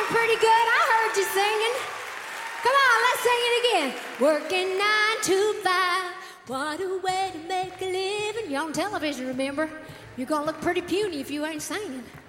doing pretty good. I heard you singing. Come on, let's sing it again. Working 9 to 5. What a way to make a living. You're on television, remember? You're gonna look pretty puny if you ain't singing.